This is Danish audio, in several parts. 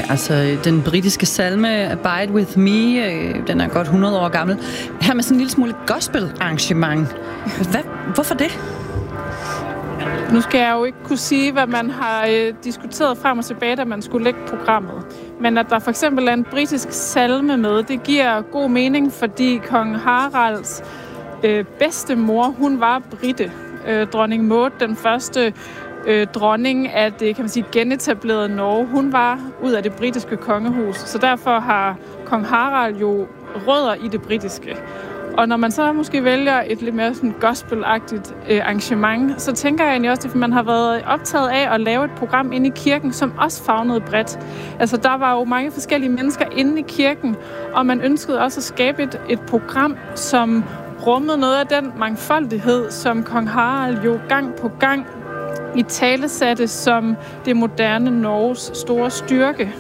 Altså, den britiske salme Abide With Me, den er godt 100 år gammel. Her med sådan en lille smule gospel-arrangement. Hvorfor det? Nu skal jeg jo ikke kunne sige, hvad man har diskuteret frem og tilbage, da man skulle lægge programmet. Men at der for eksempel er en britisk salme med, det giver god mening, fordi kong Haralds bedstemor, hun var brite. Dronning Maud, den første dronning af det, kan man sige, genetablerede Norge, hun var ud af det britiske kongehus. Så derfor har kong Harald jo rødder i det britiske. Og når man så måske vælger et lidt mere sådan gospel-agtigt arrangement, så tænker jeg egentlig også, at man har været optaget af at lave et program inde i kirken, som også favnede bredt. Altså, der var jo mange forskellige mennesker inde i kirken, og man ønskede også at skabe et program, som rummede noget af den mangfoldighed, som kong Harald jo gang på gang i talesatte som det moderne Norges store styrke.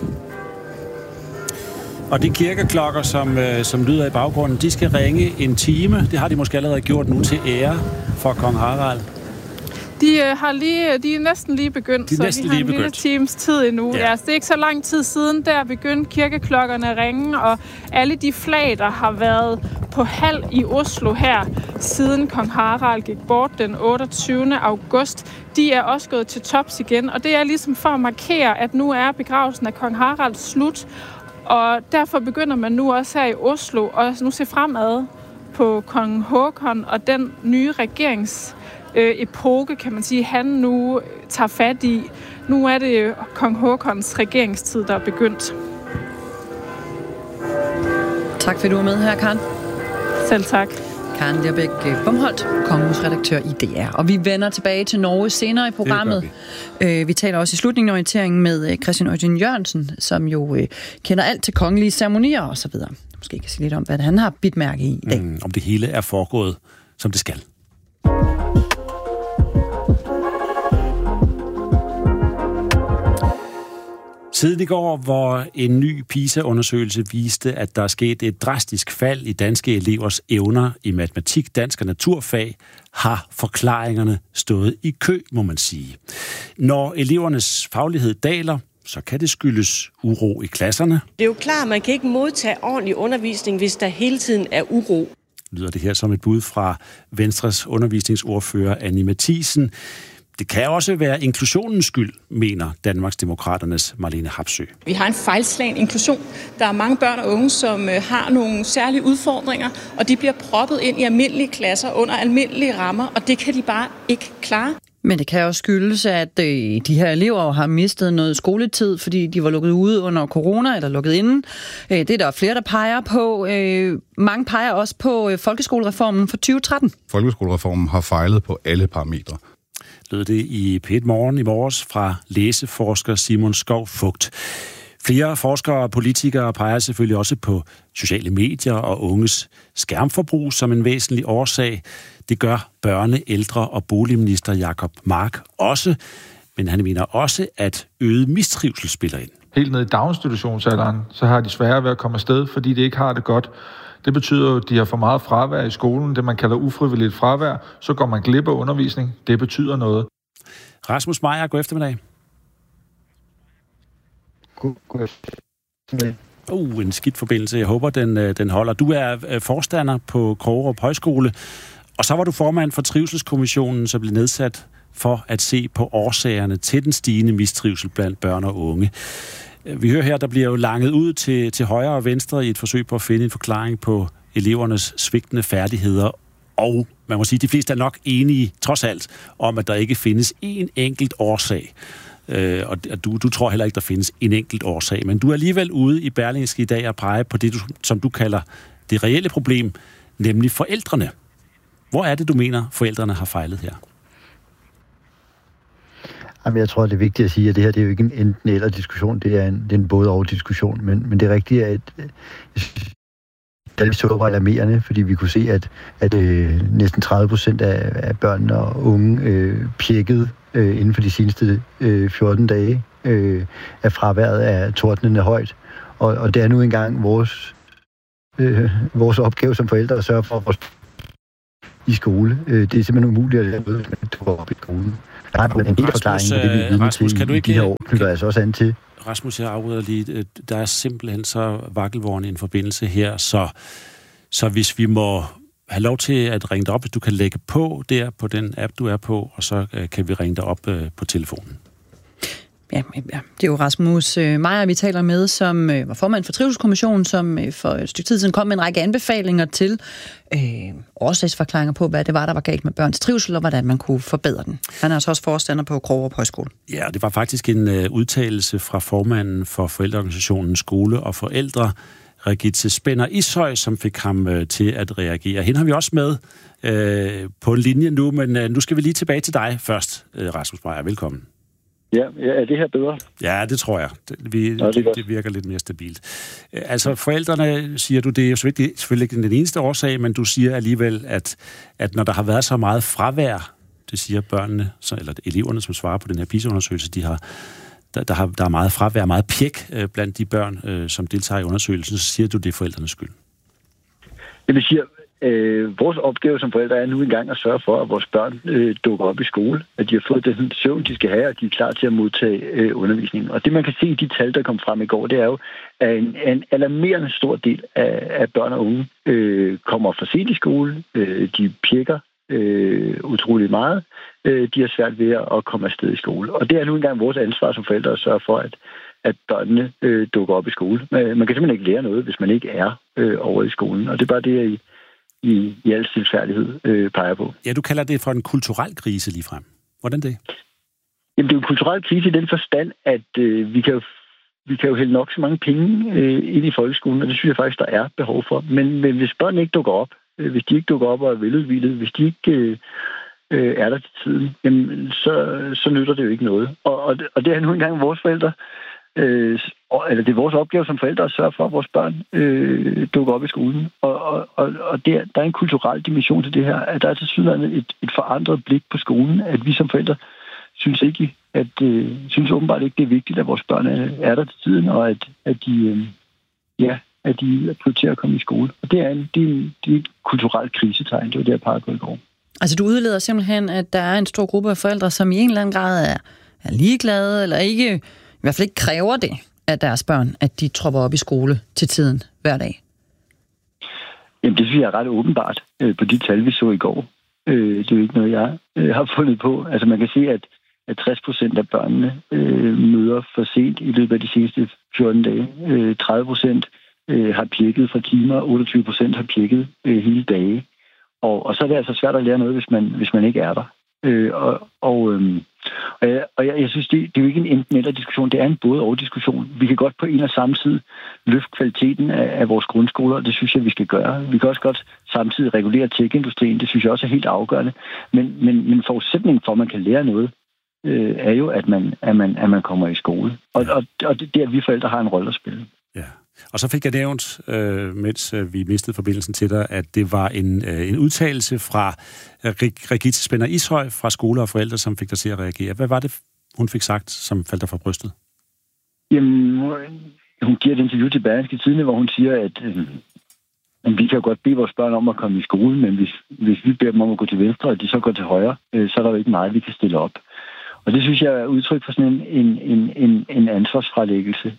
Og de kirkeklokker, som lyder i baggrunden, de skal ringe en time. Det har de måske allerede gjort nu til ære for kong Harald. De er næsten lige begyndt, så de har en lille times tid endnu. Ja. Altså, det er ikke så lang tid siden, der begyndte kirkeklokkerne at ringe, og alle de flag, der har været på halv i Oslo her, siden kong Harald gik bort den 28. august, de er også gået til tops igen. Og det er ligesom for at markere, at nu er begravelsen af kong Harald slut, og derfor begynder man nu også her i Oslo at nu se fremad på kong Håkon og den nye regeringsepoke, kan man sige, han nu tager fat i. Nu er det kong Håkons regeringstid, der er begyndt. Tak fordi du var med her, Karen. Selv tak. Karen Lerbæk Bomholt, kongehusredaktør i DR. Og vi vender tilbage til Norge senere i programmet. Vi taler også i slutningen af orienteringen med Christian Øjden Jørgensen, som jo kender alt til kongelige ceremonier og så videre. Måske kan sige lidt om, hvad han har bidt mærke i dag. Om det hele er foregået, som det skal. Siden i går, hvor en ny PISA-undersøgelse viste, at der er sket et drastisk fald i danske elevers evner i matematik, dansk og naturfag, har forklaringerne stået i kø, må man sige. Når elevernes faglighed daler, så kan det skyldes uro i klasserne. Det er jo klart, at man kan ikke modtage ordentlig undervisning, hvis der hele tiden er uro. Lyder det her som et bud fra Venstres undervisningsordfører Annie Matthiesen. Det kan også være inklusionens skyld, mener Danmarksdemokraternes Marlene Harpsøe. Vi har en fejlslagen inklusion. Der er mange børn og unge, som har nogle særlige udfordringer, og de bliver proppet ind i almindelige klasser under almindelige rammer, og det kan de bare ikke klare. Men det kan også skyldes, at de her elever har mistet noget skoletid, fordi de var lukket ude under corona, eller lukket inde. Det er der flere, der peger på. Mange peger også på folkeskolereformen fra 2013. Folkeskolereformen har fejlet på alle parametre. Lød det i P1 Morgen i morges fra læseforsker Simon Skov Fugt. Flere forskere og politikere peger selvfølgelig også på sociale medier og unges skærmforbrug som en væsentlig årsag. Det gør børne-, ældre- og boligminister Jacob Mark også, men han mener også, at øget mistrivsel spiller ind. Helt ned i daginstitutionsalderen, så har de sværere ved at komme afsted, fordi de ikke har det godt. Det betyder jo, at de har for meget fravær i skolen, det man kalder ufrivilligt fravær, så går man glip af undervisning. Det betyder noget. Rasmus Meyer, god eftermiddag. God eftermiddag. En skidt forbindelse. Jeg håber, den holder. Du er forstander på Krogerup Højskole, og så var du formand for Trivselskommissionen, som blev nedsat for at se på årsagerne til den stigende mistrivsel blandt børn og unge. Vi hører her, der bliver jo langet ud til højre og venstre i et forsøg på at finde en forklaring på elevernes svigtende færdigheder. Og man må sige, at de fleste er nok enige, trods alt, om at der ikke findes én enkelt årsag. Og du tror heller ikke, der findes en enkelt årsag. Men du er alligevel ude i Berlingske i dag og pege på det, som du kalder det reelle problem, nemlig forældrene. Hvor er det, du mener, forældrene har fejlet her? Jamen, jeg tror, det er vigtigt at sige, at det her det er jo ikke en enten-eller diskussion, det er en både-og-diskussion. Men det er rigtigt, at det er så alarmerende, fordi vi kunne se, at næsten 30% af børn og unge pjekkede inden for de seneste 14 dage af fraværet af tordnende højt. Og det er nu engang vores opgave som forældre at sørge for i skole. Det er simpelthen umuligt at lave noget, op i skolen. Der er en del forklaring på det, vi er vidne til i de her år, knytter altså også an til. Rasmus, jeg afbryder lige. Der er simpelthen så vakkelvorn en forbindelse her, så hvis vi må have lov til at ringe dig op, hvis du kan lægge på der på den app, du er på, og så kan vi ringe dig op på telefonen. Ja, det er jo Rasmus Meyer, vi taler med, som var formand for Trivselskommissionen, som for et stykke tid siden kom med en række anbefalinger til årsagsforklaringer på, hvad det var, der var galt med børns trivsel, og hvordan man kunne forbedre den. Han er altså også forstander på Krogerup Højskole. Ja, det var faktisk en udtalelse fra formanden for forældreorganisationen Skole og Forældre, Regitze Spænder Ishøj, som fik ham til at reagere. Hende har vi også med på en linje nu, men nu skal vi lige tilbage til dig først, Rasmus Meyer. Velkommen. Ja, er det her bedre? Ja, det tror jeg. Det virker lidt mere stabilt. Altså, forældrene, siger du, det er jo selvfølgelig ikke den eneste årsag, men du siger alligevel, at når der har været så meget fravær, det siger børnene, eller eleverne, som svarer på den her PISA-undersøgelse, der er meget fravær, meget pjek blandt de børn, som deltager i undersøgelsen, så siger du, det er forældrenes skyld. Jeg vil sige, vores opgave som forældre er nu engang at sørge for, at vores børn dukker op i skole, at de har fået den søvn, de skal have, og de er klar til at modtage undervisning. Og det, man kan se i de tal, der kom frem i går, det er jo, at en alarmerende stor del af børn og unge kommer for sent i skole. De pjekker utrolig meget. De har svært ved at komme afsted i skole. Og det er nu engang vores ansvar som forældre at sørge for, at børnene dukker op i skole. Man kan simpelthen ikke lære noget, hvis man ikke er over i skolen. Og det er bare det, jeg i al stilfærdighed peger på. Ja, du kalder det for en kulturel krise ligefrem. Hvordan det? Jamen, det er jo en kulturel krise i den forstand, at vi kan jo hælde nok så mange penge ind i folkeskolen, og det synes jeg faktisk, der er behov for. Men hvis børn ikke dukker op, hvis de ikke dukker op og er veludvildet, hvis de ikke er der til tiden, jamen, så nytter det jo ikke noget. Og det er nu engang vores forældre, eller det er vores opgave som forældre at sørge for, at vores børn dukker op i skolen. Og der er en kulturel dimension til det her, at der er tilsyneladende et forandret blik på skolen, at vi som forældre synes åbenbart ikke, det er vigtigt, at vores børn er der til tiden, og at de prioriterer at komme i skole. Og det er et kulturelt krisetegn, det var det, jeg pegede på i går. Altså du udleder simpelthen, at der er en stor gruppe af forældre, som i en eller anden grad er ligeglade, eller ikke, i hvert fald ikke kræver det af deres børn, at de tropper op i skole til tiden hver dag? Jamen det synes jeg er ret åbenbart på de tal, vi så i går. Det er jo ikke noget, jeg har fundet på. Altså man kan se, at 60% af børnene møder for sent i løbet af de seneste 14 dage. 30% har pjekket fra timer, 28% har pjekket hele dage. Og så er det altså svært at lære noget, hvis man ikke er der. Jeg synes, det er jo ikke en enten-eller diskussion, det er en både-og-diskussion. Vi kan godt på en og samme tid løfte kvaliteten af vores grundskoler, og det synes jeg, vi skal gøre. Vi kan også godt samtidig regulere tech-industrien, det synes jeg også er helt afgørende. Men forudsætningen for, at man kan lære noget, er jo, at man kommer i skole. Og det er, at vi forældre har en rolle at spille. Ja. Og så fik jeg nævnt, mens vi mistede forbindelsen til dig, at det var en udtalelse fra Regitze Spænder Ishøj fra Skole og Forældre, som fik dig til at reagere. Hvad var det, hun fik sagt, som faldt dig fra brystet? Jamen, hun giver et interview til Berlingske Tidende, hvor hun siger, at vi kan godt bede vores børn om at komme i skole, men hvis vi beder dem om at gå til venstre, og de så går til højre, så er der jo ikke meget, vi kan stille op. Og det synes jeg er udtryk for sådan en ansvarsfralæggelse.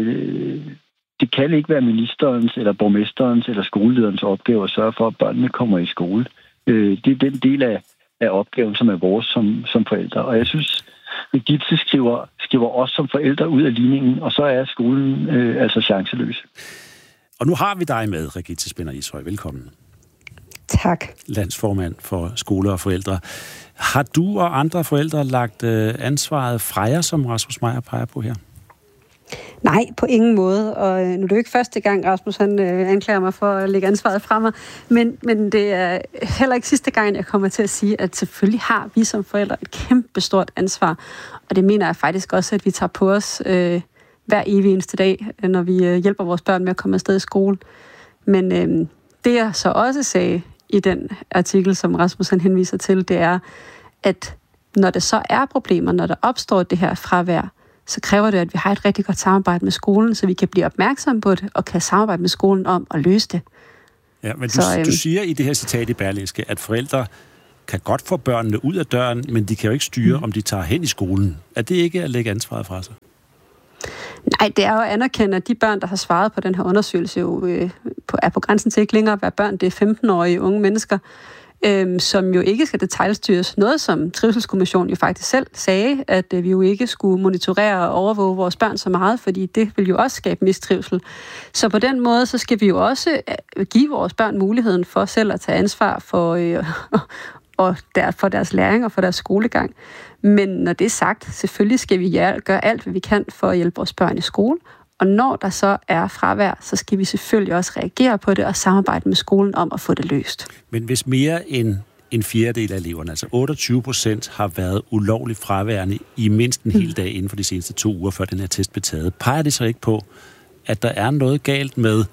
Det kan ikke være ministerens, eller borgmesterens, eller skolelederens opgave at sørge for, at børnene kommer i skole. Det er den del af opgaven, som er vores som forældre. Og jeg synes, at Regitze skriver os som forældre ud af ligningen, og så er skolen altså chanceløs. Og nu har vi dig med, Regitze Spænder Ishøj. Velkommen. Tak. Landsformand for Skole og Forældre. Har du og andre forældre lagt ansvaret fra jer, som Rasmus Meyer peger på her? Nej, på ingen måde. Og nu er det jo ikke første gang, Rasmus han anklager mig for at lægge ansvaret fra mig. Men det er heller ikke sidste gang, jeg kommer til at sige, at selvfølgelig har vi som forældre et kæmpestort ansvar. Og det mener jeg faktisk også, at vi tager på os hver evig eneste dag, når vi hjælper vores børn med at komme afsted i skole. Men det jeg så også sagde i den artikel, som Rasmus han henviser til, det er, at når der så er problemer, når der opstår det her fravær, så kræver det, at vi har et rigtig godt samarbejde med skolen, så vi kan blive opmærksomme på det, og kan samarbejde med skolen om at løse det. Ja, men du siger i det her citat i Berlingske, at forældre kan godt få børnene ud af døren, men de kan jo ikke styre, om de tager hen i skolen. Er det ikke at lægge ansvaret fra sig? Ej, det er jo at anerkende, at de børn, der har svaret på den her undersøgelse, jo er på grænsen til ikke længere at være børn. Det er 15-årige unge mennesker, som jo ikke skal detailstyres. Noget, som Trivselskommissionen jo faktisk selv sagde, at vi jo ikke skulle monitorere og overvåge vores børn så meget, fordi det vil jo også skabe mistrivsel. Så på den måde, så skal vi jo også give vores børn muligheden for selv at tage ansvar for deres læring og for deres skolegang. Men når det er sagt, selvfølgelig skal vi gøre alt, hvad vi kan for at hjælpe vores børn i skole. Og når der så er fravær, så skal vi selvfølgelig også reagere på det og samarbejde med skolen om at få det løst. Men hvis mere end en fjerdedel af eleverne, altså 28%, har været ulovligt fraværende i mindst en hel dag inden for de seneste 2 uger, før den her test blev taget, peger det så ikke på, at der er noget galt med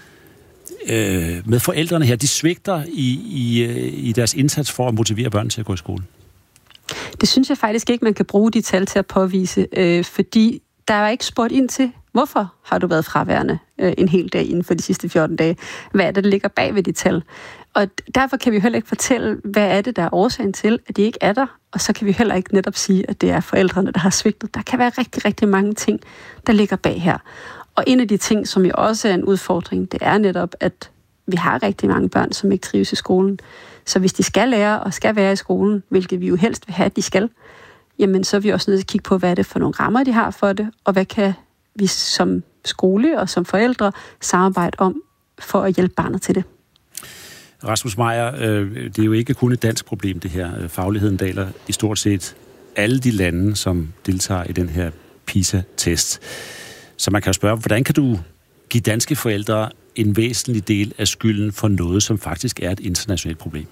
forældrene her? De svigter i deres indsats for at motivere børn til at gå i skole. Det synes jeg faktisk ikke, man kan bruge de tal til at påvise, fordi der er ikke spurgt ind til, hvorfor har du været fraværende en hel dag inden for de sidste 14 dage? Hvad er det, der ligger bag ved de tal? Og derfor kan vi jo heller ikke fortælle, hvad er det, der er årsagen til, at de ikke er der. Og så kan vi heller ikke netop sige, at det er forældrene, der har svigtet. Der kan være rigtig, rigtig mange ting, der ligger bag her. Og en af de ting, som jo også er en udfordring, det er netop, at vi har rigtig mange børn, som ikke trives i skolen. Så hvis de skal lære og skal være i skolen, hvilket vi jo helst vil have, at de skal, jamen så er vi også nødt til at kigge på, hvad er det for nogle rammer, de har for det, og hvad kan vi som skole og som forældre samarbejde om for at hjælpe barnet til det. Rasmus Meyer, det er jo ikke kun et dansk problem, det her. Fagligheden daler i stort set alle de lande, som deltager i den her PISA-test. Så man kan jo spørge, hvordan kan du give danske forældre en væsentlig del af skylden for noget, som faktisk er et internationalt problem?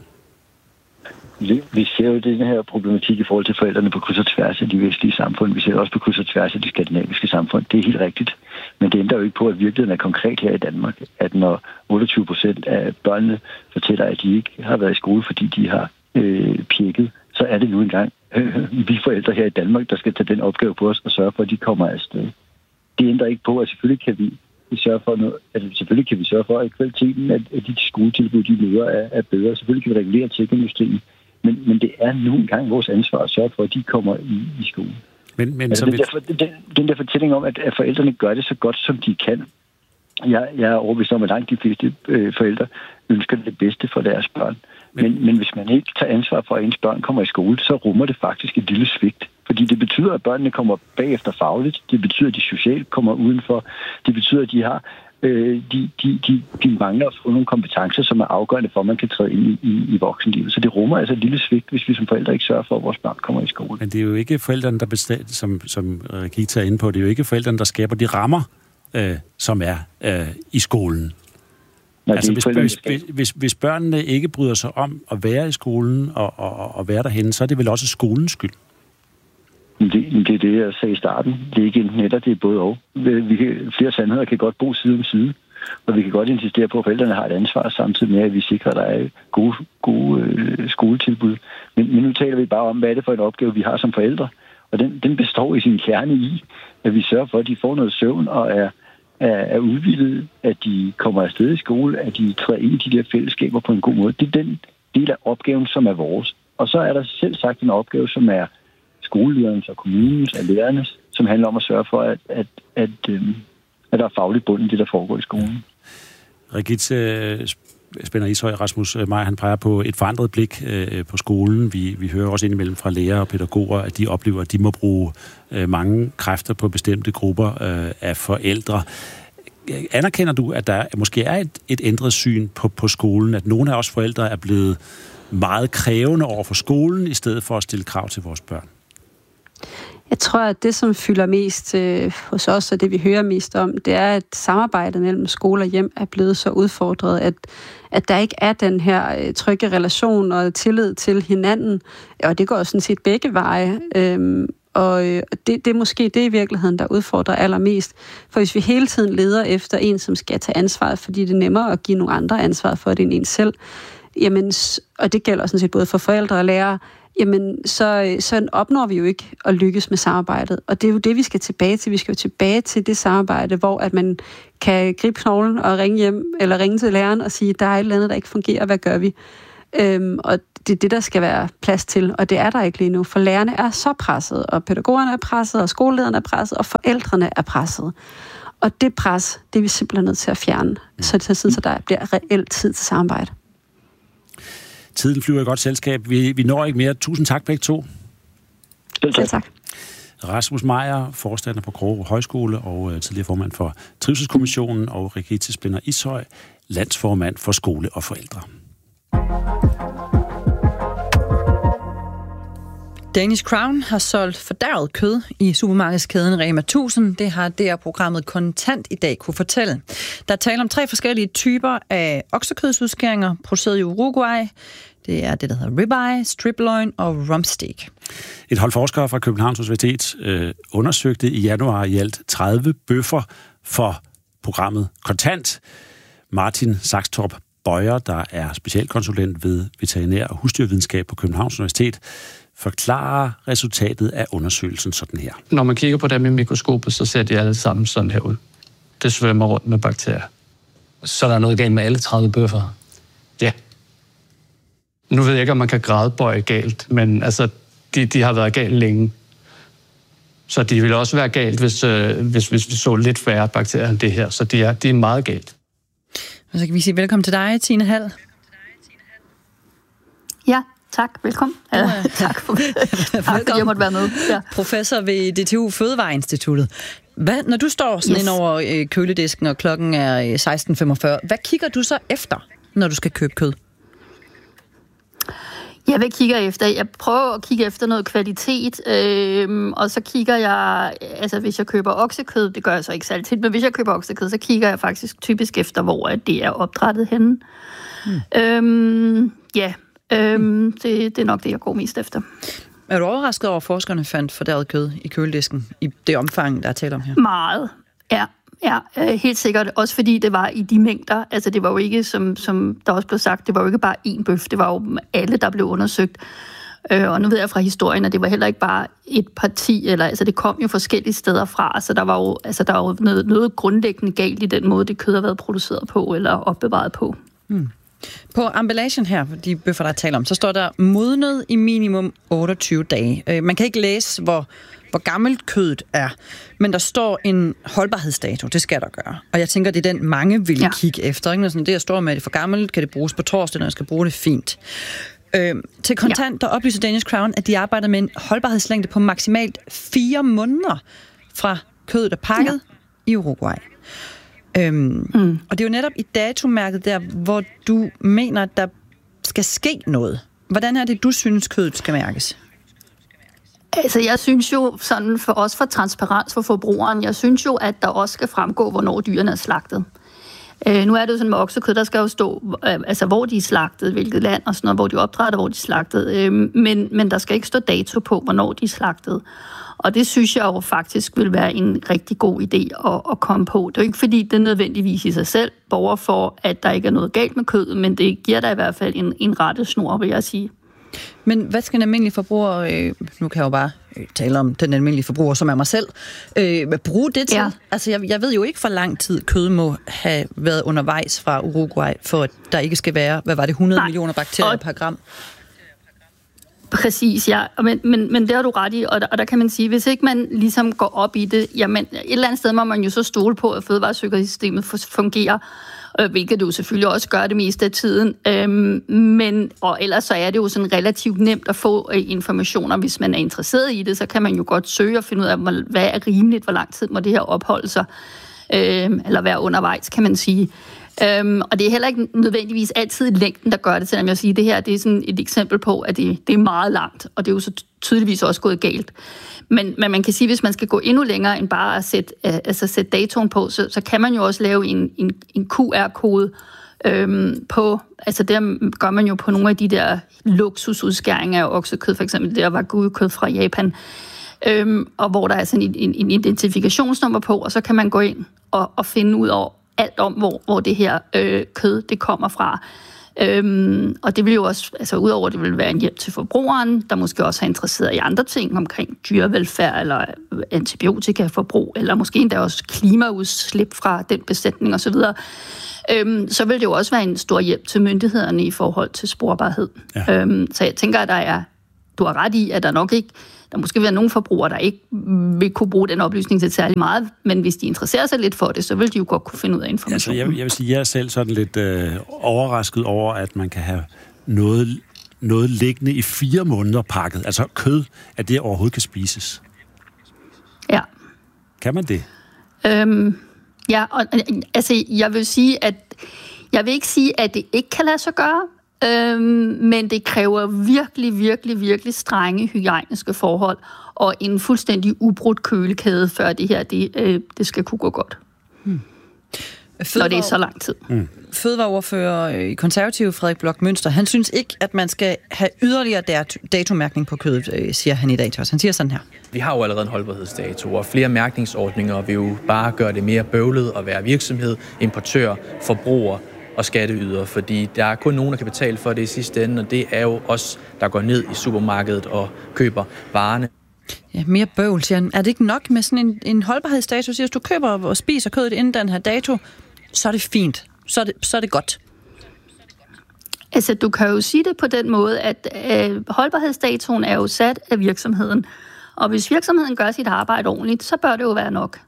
Vi ser jo den her problematik i forhold til forældrene på kryds og tværs af de vestlige samfund. Vi ser også på kryds og tværs af de skandinaviske samfund. Det er helt rigtigt. Men det ændrer jo ikke på, at virkeligheden er konkret her i Danmark. At når 28% af børnene fortæller, at de ikke har været i skole, fordi de har pjekket, så er det nu engang vi forældre her i Danmark, der skal tage den opgave på os og sørge for, at de kommer afsted. Det ændrer ikke på, at selvfølgelig kan vi sørge for, at kvaliteten af de skoletilbud, de møder, er bedre. Selvfølgelig kan vi regulere tech-industrien. Men det er nu engang vores ansvar at sørge for, at de kommer i skole. Men altså, den der fortælling om, at forældrene gør det så godt, som de kan. Jeg er overbevist om, at langt de fleste forældre ønsker det bedste for deres børn. Men hvis man ikke tager ansvar for, at ens børn kommer i skole, så rummer det faktisk et lille svigt. Fordi det betyder, at børnene kommer bagefter fagligt. Det betyder, at de socialt kommer udenfor. Det betyder, at de har de mangler at få nogle kompetencer, som er afgørende for, at man kan træde ind i voksenlivet. Så det rummer altså et lille svigt, hvis vi som forældre ikke sørger for, at vores børn kommer i skole. Men det er jo ikke forældrene, der som Gita er inde på, det er jo ikke forældrene, der skaber de rammer, som er i skolen. Nej, altså hvis børnene ikke bryder sig om at være i skolen og være derhenne, så er det vel også skolens skyld? Det er det, jeg sagde i starten. Det er ikke enten eller, det er både og. Flere sandheder kan godt bo side om side, og vi kan godt insistere på, at forældrene har et ansvar, samtidig med, at vi sikrer, at der er gode skoletilbud. Men nu taler vi bare om, hvad er det for en opgave, vi har som forældre. Og den består i sin kerne i, at vi sørger for, at de får noget søvn og er udvildet, at de kommer afsted i skole, at de træder ind i de der fællesskaber på en god måde. Det er den del af opgaven, som er vores. Og så er der selv sagt en opgave, som er skolelederens og kommunens og lærernes, som handler om at sørge for, at der er faglig bund i det, der foregår i skolen. Regitze Spænder Ishøj, Rasmus Meyer, han peger på et forandret blik på skolen. Vi hører også indimellem fra lærere og pædagoger, at de oplever, at de må bruge mange kræfter på bestemte grupper af forældre. Anerkender du, at der måske er et ændret syn på skolen, at nogle af os forældre er blevet meget krævende over for skolen, i stedet for at stille krav til vores børn? Jeg tror, at det, som fylder mest hos os, og det vi hører mest om, det er, at samarbejdet mellem skole og hjem er blevet så udfordret, at der ikke er den her trygge relation og tillid til hinanden. Og det går sådan set begge veje. Og det er måske det i virkeligheden, der udfordrer allermest. For hvis vi hele tiden leder efter en, som skal tage ansvaret, fordi det er nemmere at give nogle andre ansvaret for det end en selv, jamen, og det gælder sådan set både for forældre og lærere, jamen, så opnår vi jo ikke at lykkes med samarbejdet. Og det er jo det, vi skal tilbage til. Vi skal jo tilbage til det samarbejde, hvor at man kan gribe knoglen og ringe hjem, eller ringe til læreren og sige, der er et eller andet, der ikke fungerer, hvad gør vi? Og det er det, der skal være plads til, og det er der ikke lige nu, for lærerne er så presset, og pædagogerne er presset, og skolelederne er presset, og forældrene er presset. Og det pres, det er vi simpelthen nødt til at fjerne, så der bliver reelt tid til samarbejde. Tiden flyver i godt selskab. Vi når ikke mere. Tusind tak begge to. Selv tak. Rasmus Meyer, forstander på Krogerup Højskole og tidligere formand for Trivselskommissionen, og Regitze Spinner Ishøj, landsformand for Skole og Forældre. Danish Crown har solgt fordærvet kød i supermarkedskæden Rema 1000. Det har DR-programmet Kontant i dag kunne fortælle. Der er tale om 3 forskellige typer af oksekødsudskæringer, produceret i Uruguay. Det er det, der hedder ribeye, striploin og rumpsteak. Et hold forskere fra Københavns Universitet undersøgte i januar i alt 30 bøffer for programmet Kontant. Martin Saxtorp Bøjer, der er specialkonsulent ved veterinær- og husdyrvidenskab på Københavns Universitet, forklarer resultatet af undersøgelsen sådan her. Når man kigger på dem i mikroskopet, så ser de alle sammen sådan her ud. Det svømmer rundt med bakterier. Så der er noget galt med alle 30 bøffer. Ja. Nu ved jeg ikke, om man kan gradbøje galt, men altså, de har været galt længe. Så de vil også være galt, hvis vi så lidt færre bakterier end det her. Så de er meget galt. Og så kan vi sige velkommen til dig, Tine Hall. Ja, tak. Velkommen. Ja, tak for at jeg måtte være med. Ja. Professor ved DTU Fødevareinstituttet. Når du står sådan ind over køledisken, og klokken er 16:45, hvad kigger du så efter, når du skal købe kød? Jeg prøver at kigge efter noget kvalitet, og så kigger jeg, altså hvis jeg køber oksekød, det gør jeg så ikke særlig tit, men hvis jeg køber oksekød, så kigger jeg faktisk typisk efter, hvor det er opdrættet henne. Det er nok det, jeg går mest efter. Er du overrasket over, at forskerne fandt fordærvet kød i køledisken i det omfang, der er tale om her? Meget, ja. Ja, helt sikkert. Også fordi det var i de mængder. Altså det var jo ikke, som der også blev sagt, det var jo ikke bare én bøf. Det var jo alle, der blev undersøgt. Og nu ved jeg fra historien, at det var heller ikke bare et parti, altså det kom jo forskellige steder fra. Så der var jo noget grundlæggende galt i den måde, det kød har været produceret på eller opbevaret på. På emballagen her, de bøffer, der taler om, så står der modnet i minimum 28 dage. Man kan ikke læse, hvor gammelt kødet er, men der står en holdbarhedsdato, det skal der gøre. Og jeg tænker, det er den, mange vil kigge efter. Ikke? Sådan, det, jeg står med, er det for gammelt, kan det bruges på torsdag, når jeg skal bruge det fint. Til Kontant, der oplyser Danish Crown, at de arbejder med en holdbarhedslængde på maksimalt 4 måneder fra kødet er pakket i Uruguay. Og det er jo netop i datomærket der, hvor du mener, at der skal ske noget. Hvordan er det, du synes, kødet skal mærkes? Altså, jeg synes jo, sådan for transparens for forbrugeren, jeg synes jo, at der også skal fremgå, hvornår dyrene er slagtet. Nu er det jo sådan med oksekød, der skal jo stå, altså hvor de er slagtet, hvilket land og sådan noget, hvor de opdrætter, hvor de er slagtet. Men der skal ikke stå dato på, hvornår de er slagtet. Og det synes jeg jo faktisk vil være en rigtig god idé at komme på. Det er jo ikke fordi, det nødvendigvis i sig selv borger for, at der ikke er noget galt med kød, men det giver da i hvert fald en rettesnor, vil jeg sige. Men hvad skal en almindelig forbruger, nu kan jeg jo bare tale om den almindelige forbruger, som er mig selv, bruge det til? Ja. Altså, jeg ved jo ikke, hvor lang tid kød må have været undervejs fra Uruguay, for at der ikke skal være, 100 millioner bakterier per gram? Præcis, ja. Men det har du ret i, og der kan man sige, hvis ikke man ligesom går op i det, jamen et eller andet sted må man jo så stole på, at fødevaresikkerhedssystemet fungerer, hvilket det jo selvfølgelig også gør det meste af tiden. Og ellers så er det jo sådan relativt nemt at få informationer, hvis man er interesseret i det, så kan man jo godt søge og finde ud af, hvad er rimeligt, hvor lang tid må det her opholde sig, eller være undervejs, kan man sige. Og det er heller ikke nødvendigvis altid længden, der gør det, selvom jeg siger, det her det er sådan et eksempel på, at det er meget langt, og det er jo så tydeligvis også gået galt. Men man kan sige, hvis man skal gå endnu længere end bare at sætte datoen på, så kan man jo også lave en QR-kode på, altså der gør man jo på nogle af de der luksusudskæringer af oksekød, for eksempel der wagyu-kød fra Japan, og hvor der er sådan en identifikationsnummer på, og så kan man gå ind og finde ud af alt om, hvor det her kød det kommer fra. Og det vil jo også, altså udover det vil være en hjælp til forbrugeren, der måske også er interesseret i andre ting omkring dyrevelfærd eller antibiotikaforbrug, eller måske endda også klimaudslip fra den besætning osv., så vil det jo også være en stor hjælp til myndighederne i forhold til sporbarhed. Ja. Så jeg tænker, at du har ret i, at der måske vil være nogle forbrugere, der ikke vil kunne bruge den oplysning til særlig meget, men hvis de interesserer sig lidt for det, så vil de jo godt kunne finde ud af information. Altså, jeg vil sige, at jeg er selv sådan lidt overrasket over, at man kan have noget liggende i 4 måneder pakket. Altså kød, at det overhovedet kan spises. Ja. Kan man det? Ja, og altså, jeg vil ikke sige, at det ikke kan lade sig gøre, men det kræver virkelig, virkelig, virkelig strenge hygiejniske forhold og en fuldstændig ubrudt kølekæde, før det her det skal kunne gå godt. Når det er så lang tid. Fødevareordfører i Konservative, Frederik Bloch Münster, han synes ikke, at man skal have yderligere datomærkning på kødet, siger han i dag til os. Han siger sådan her. Vi har jo allerede en holdbarhedsdato, og flere mærkningsordninger vil jo bare gøre det mere bøvlet at være virksomhed, importør, forbruger og skatteyder, fordi der er kun nogen, der kan betale for det i sidste ende, og det er jo os, der går ned i supermarkedet og køber varerne. Ja, mere bøvl, siger han. Er det ikke nok med sådan en holdbarhedsdato? Hvis du køber og spiser kødet inden den her dato, så er det fint. Så er det godt. Altså, du kan jo sige det på den måde, at holdbarhedsdatoen er jo sat af virksomheden. Og hvis virksomheden gør sit arbejde ordentligt, så bør det jo være nok.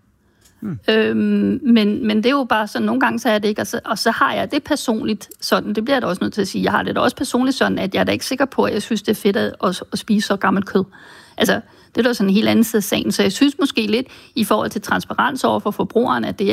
Men det er jo bare sådan, nogle gange så er det ikke, og så har jeg det personligt sådan, det bliver jeg da også nødt til at sige, jeg har det da også personligt sådan, at jeg er da ikke sikker på, at jeg synes, det er fedt at spise så gammelt kød. Altså, det er da sådan en helt anden side af sagen, så jeg synes måske lidt, i forhold til transparens over for forbrugeren, at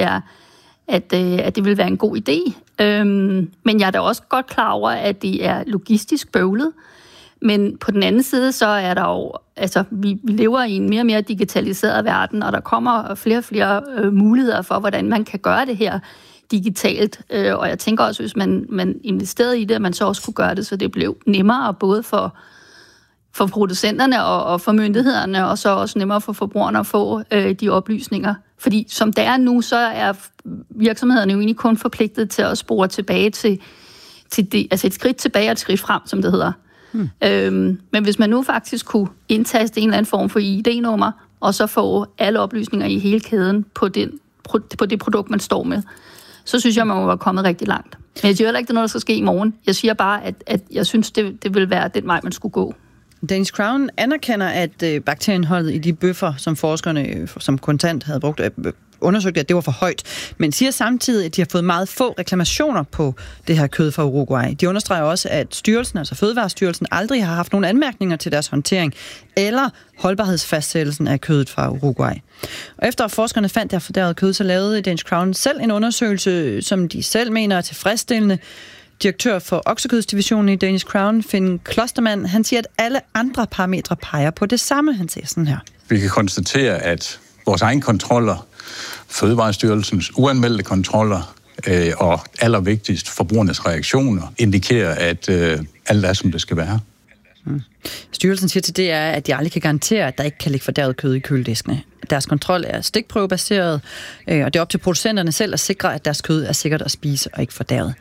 det vil være en god idé. Men jeg er da også godt klar over, at det er logistisk bøvlet. Men på den anden side, så er der jo, altså vi lever i en mere og mere digitaliseret verden, og der kommer flere og flere muligheder for, hvordan man kan gøre det her digitalt. Og jeg tænker også, hvis man investerede i det, at man så også kunne gøre det, så det blev nemmere både for producenterne og for myndighederne, og så også nemmere for forbrugerne at få de oplysninger. Fordi som det er nu, så er virksomhederne jo egentlig kun forpligtet til at spore tilbage til det, altså et skridt tilbage og et skridt frem, som det hedder. Men hvis man nu faktisk kunne indtaste en eller anden form for ID-nummer, og så få alle oplysninger i hele kæden på det produkt, man står med, så synes jeg, man må være kommet rigtig langt. Men jeg siger heller ikke, det er noget, der skal ske i morgen. Jeg siger bare, at jeg synes, det vil være den vej, man skulle gå. Danish Crown anerkender, at bakterieindholdet i de bøffer, som forskerne som kontant havde brugt, undersøgte, at det var for højt, men siger samtidig, at de har fået meget få reklamationer på det her kød fra Uruguay. De understreger også, at styrelsen, altså Fødevarestyrelsen, aldrig har haft nogen anmærkninger til deres håndtering eller holdbarhedsfastsættelsen af kødet fra Uruguay. Og efter at forskerne fandt det her fordærvede kød, så lavede Danish Crown selv en undersøgelse, som de selv mener er tilfredsstillende. Direktør for oksekødsdivisionen i Danish Crown, Finn Klostermann, han siger, at alle andre parametre peger på det samme. Han siger sådan her. Vi kan konstatere, at vores egen kontroller, Fødevarestyrelsens uanmeldte kontroller og allervigtigst forbrugernes reaktioner indikerer, at alt er, som det skal være. Styrelsen siger til DR, at de aldrig kan garantere, at der ikke kan ligge fordærvet kød i kølediskene. Deres kontrol er stikprøvebaseret, og det er op til producenterne selv at sikre, at deres kød er sikkert at spise og ikke fordærvet.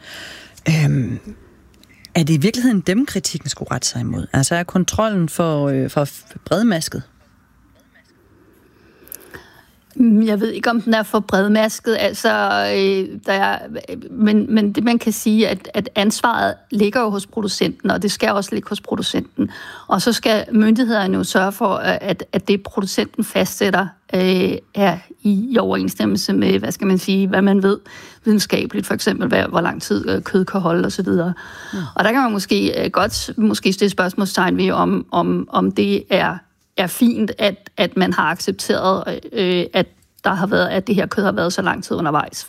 Er det i virkeligheden dem, kritikken skulle rette sig imod? Altså er kontrollen for bredmasket? Jeg ved ikke, om den er for bredmasket, men det man kan sige, at ansvaret ligger jo hos producenten, og det skal også ligge hos producenten. Og så skal myndighederne jo sørge for, at det producenten fastsætter er i overensstemmelse med, hvad skal man sige, hvad man ved videnskabeligt, for eksempel hvor lang tid kød kan holde osv. Og der kan man måske stille spørgsmålstegn ved, om det er fint, at man har accepteret, at det her kød har været så lang tid undervejs.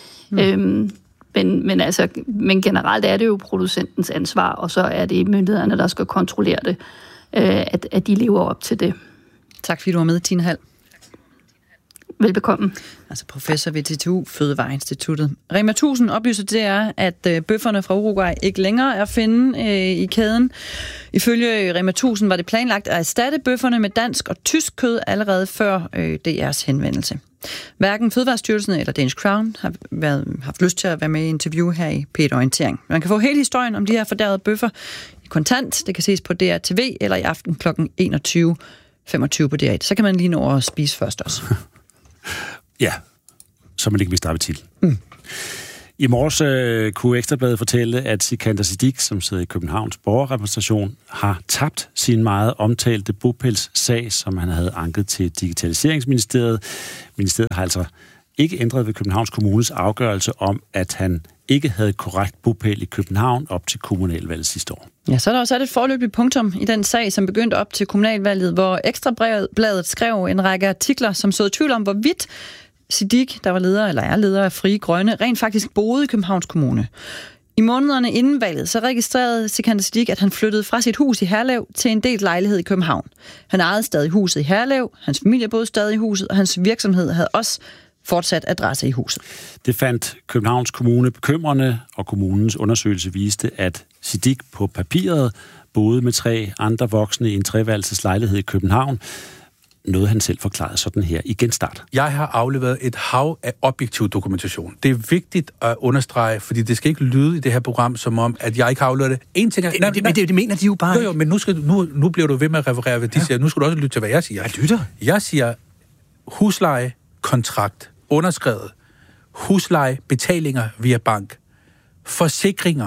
Men generelt er det jo producentens ansvar, og så er det myndighederne, der skal kontrollere det, at de lever op til det. Tak fordi du var med, Tine Hald. Velbekomme. Altså professor ved DTU Fødevareinstituttet. Rema 1000 oplyser det er, at bøfferne fra Uruguay ikke længere er at finde i kæden. Ifølge Rema 1000 var det planlagt at erstatte bøfferne med dansk og tysk kød allerede før DR's henvendelse. Hverken Fødevarestyrelsen eller Danish Crown har haft lyst til at være med i interview her i P1 Orientering. Man kan få hele historien om de her fordærvede bøffer i kontant. Det kan ses på DRTV eller i aften kl. 21.25 på DR1. Så kan man lige nå at spise først også. Ja, så man ikke mister appetit. I morges kunne Ekstrabladet fortælle, at Sikander Siddique, som sidder i Københavns borgerrepræsentation, har tabt sin meget omtalte bopælssag, som han havde anket til Digitaliseringsministeriet. Ministeriet har altså ikke ændret ved Københavns Kommunes afgørelse om, at han ikke havde korrekt bopæl i København op til kommunalvalget sidste år. Ja, så er der også et foreløbigt punktum i den sag, som begyndte op til kommunalvalget, hvor Ekstrabladet skrev en række artikler, som så i tvivl om, hvorvidt Siddique, der var leder eller er leder af Frie Grønne, rent faktisk boede i Københavns Kommune. I månederne inden valget, så registrerede Sikander Siddique, at han flyttede fra sit hus i Herlev til en delt lejlighed i København. Han ejede stadig huset i Herlev, hans familie boede stadig i huset, og hans virksomhed havde også fortsat adresse i huset. Det fandt Københavns Kommune bekymrende, og kommunens undersøgelse viste, at Siddique på papiret boede med 3 andre voksne i en 3-værelses lejlighed i København. Noget han selv forklarede sådan her i genstart. Jeg har afleveret et hav af objektiv dokumentation. Det er vigtigt at understrege, fordi det skal ikke lyde i det her program, som om, at jeg ikke har afleveret det. En ting er... Det mener de jo bare. Jo, men nu bliver du ved med at referere, hvad de siger. Nu skal du også lytte til, hvad jeg siger. Jeg lytter. Jeg siger husleje, kontrakt, underskrevet, husleje, betalinger via bank, forsikringer,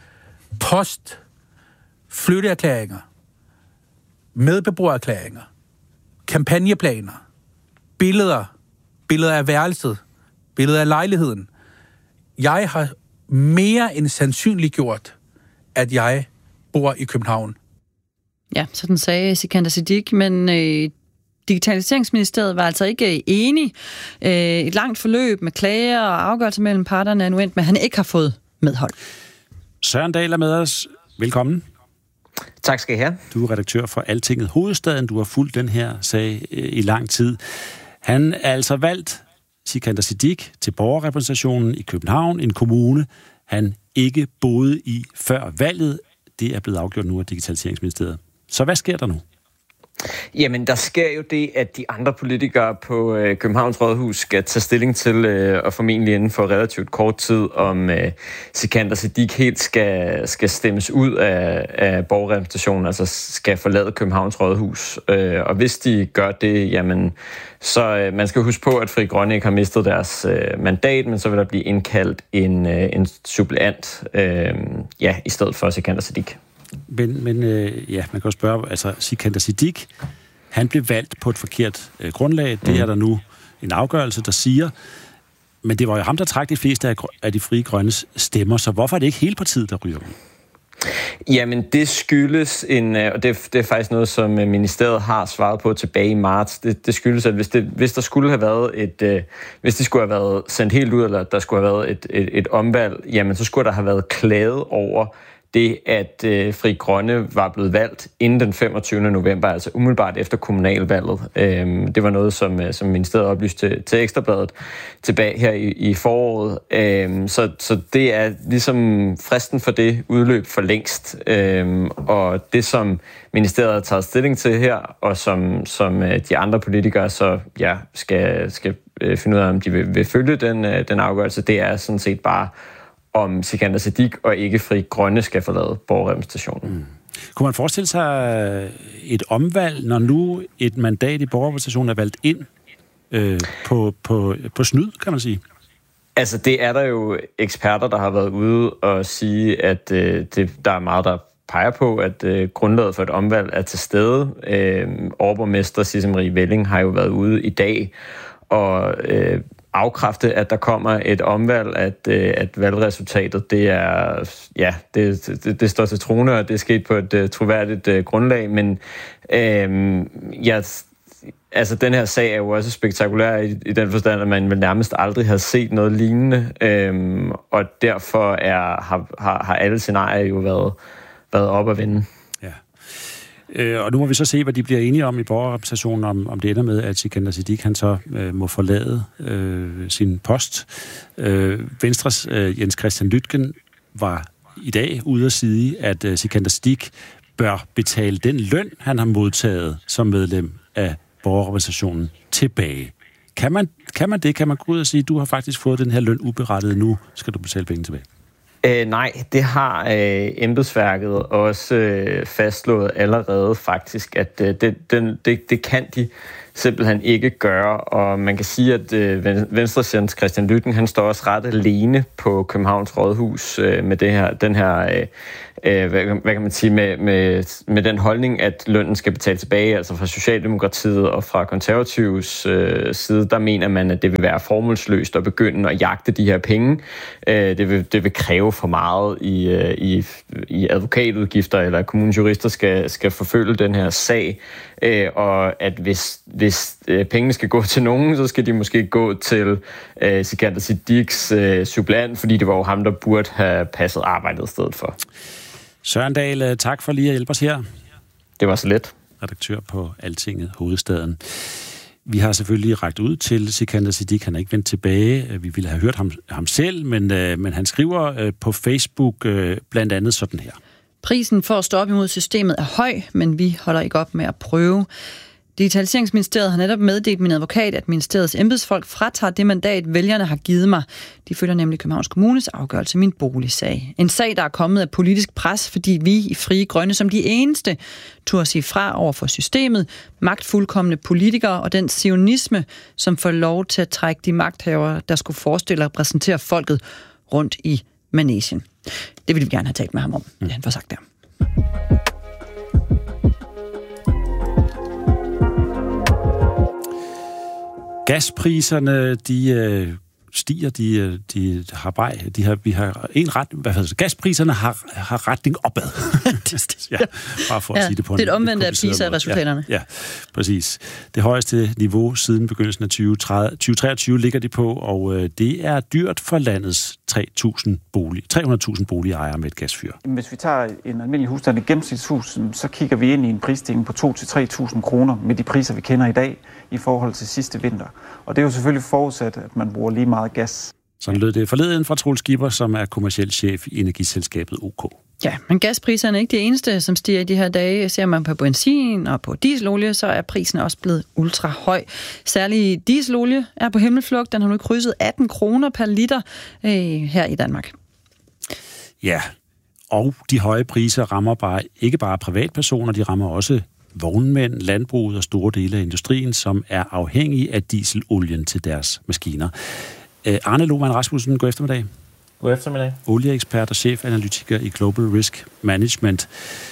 post, flytteerklæringer, medbeboererklæringer, kampagneplaner, billeder af værelset, billeder af lejligheden. Jeg har mere end sandsynliggjort, at jeg bor i København. Ja, sådan sagde Sikander Siddique, men Digitaliseringsministeriet var altså ikke enig. Et langt forløb med klager og afgørelser mellem parterne er nu endt med, at han ikke har fået medhold. Søren Dahl er med os. Velkommen. Tak skal I have. Du er redaktør for Altinget Hovedstaden. Du har fulgt den her sag i lang tid. Han er altså valgt, Sikander Siddique, til borgerrepræsentationen i København, en kommune, han ikke boede i før valget. Det er blevet afgjort nu af Digitaliseringsministeriet. Så hvad sker der nu? Jamen, der sker jo det, at de andre politikere på Københavns Rådhus skal tage stilling til, og formentlig inden for relativt kort tid, om Sikander Siddique helt skal stemmes ud af borgerrepræsentationen, altså skal forlade Københavns Rådhus. Og hvis de gør det, jamen, så man skal huske på, at Frie Grønne ikke har mistet deres mandat, men så vil der blive indkaldt en suppleant, i stedet for Sikander Siddique. Men man kan jo spørge, altså Sikander Siddique, han blev valgt på et forkert grundlag. Det er der nu en afgørelse, der siger. Men det var jo ham, der trak de fleste af de Frie Grønnes stemmer, så hvorfor er det ikke hele partiet, der ryger ud? Jamen, det skyldes og det er faktisk noget, som ministeriet har svaret på tilbage i marts. Det skyldes, at hvis der skulle have været hvis det skulle have været sendt helt ud, eller der skulle have været et omvalg, jamen så skulle der have været klaget over det, at Frie Grønne var blevet valgt inden den 25. november, altså umiddelbart efter kommunalvalget. Det var noget, som ministeriet oplyste til Ekstrabladet tilbage her i foråret. Så det er ligesom fristen for det udløb for længst. Og det, som ministeriet har taget stilling til her, og som de andre politikere så skal finde ud af, om de vil følge den afgørelse, det er sådan set bare om Sikander Siddique og ikke Frie Grønne skal forlade borgerrepræsentationen. Kunne man forestille sig et omvalg, når nu et mandat i borgerrepræsentationen er valgt ind på snyd, kan man sige? Altså, det er der jo eksperter, der har været ude og sige, at der er meget, der peger på, at grundlaget for et omvalg er til stede. Overborgmester Sisse Marie Velling har jo været ude i dag og afkræfte, at der kommer et omvalg, at valgresultatet, det står til troende, og det er sket på et troværdigt grundlag, men altså den her sag er jo også spektakulær i den forstand, at man vel nærmest aldrig har set noget lignende, og derfor har alle scenarier jo været op at vinde. Og nu må vi så se, hvad de bliver enige om i borgerrepræsentationen, om det ender med, at Sikander Siddique han så må forlade sin post. Venstres Jens Christian Lytken var i dag ude at sige, at Sikander Siddique bør betale den løn, han har modtaget som medlem af borgerrepræsentationen tilbage. Kan man det? Kan man gå ud og sige, du har faktisk fået den her løn uberettiget, nu skal du betale penge tilbage? Nej, det har embedsværket også fastslået allerede faktisk, at det kan de simpelthen ikke gøre, og man kan sige, at Venstresidens Christian Lytten, han står også ret alene på Københavns Rådhus med den her hvad kan man sige, med den holdning, at lønnen skal betales tilbage, altså fra Socialdemokratiet og fra Konservatives side, der mener man, at det vil være formålsløst at begynde at jagte de her penge. Det vil kræve for meget i advokatudgifter, eller at kommunens jurister skal forfølge den her sag, og at hvis pengene skal gå til nogen, så skal de måske gå til Sikander Siddiques suppleant, fordi det var jo ham, der burde have passet arbejdet i stedet for. Søren Dahl, tak for lige at hjælpe os her. Det var så let. Redaktør på Altinget, Hovedstaden. Vi har selvfølgelig rakt ud til Sikander Siddique. Han er ikke vendt tilbage. Vi ville have hørt ham selv, men han skriver på Facebook blandt andet sådan her. Prisen for at stå op imod systemet er høj, men vi holder ikke op med at prøve. Digitaliseringsministeriet har netop meddelt min advokat, at ministeriets embedsfolk fratager det mandat, vælgerne har givet mig. De følger nemlig Københavns Kommunes afgørelse min boligsag. En sag, der er kommet af politisk pres, fordi vi i Frie Grønne som de eneste turde sige fra over for systemet, magtfuldkomne politikere og den sionisme, som får lov til at trække de magthavere, der skulle forestille at repræsentere folket rundt i manesien. Det ville vi gerne have talt med ham om, det han får sagt der. Gaspriserne, de stiger, gaspriserne har retning opad. Ja, bare for at sige det på en. Det er et omvendt af PISA-resultaterne. Ja, præcis. Det højeste niveau siden begyndelsen af 2023 ligger de på, og det er dyrt for landets 300.000 boligejere med et gasfyr. Hvis vi tager en almindelig husstand, et gennemsnitshus, så kigger vi ind i en prisstigning på 2.000-3.000 kroner med de priser, vi kender i dag i forhold til sidste vinter. Og det er jo selvfølgelig forudsat, at man bruger lige meget gas. Sådan lød det forleden fra Troels Giber, som er kommerciel chef i energiselskabet OK. Ja, men gaspriserne er ikke de eneste, som stiger i de her dage. Ser man på benzin og på dieselolie, så er prisen også blevet ultra høj. Særlig dieselolie er på himmelflugt. Den har nu krydset 18 kroner per liter her i Danmark. Ja, og de høje priser rammer ikke bare privatpersoner, de rammer også vognmænd, landbruget og store dele af industrien, som er afhængige af dieselolien til deres maskiner. Arne Lohmann Rasmussen, god eftermiddag. God eftermiddag. Olieekspert og chefanalytiker i Global Risk Management.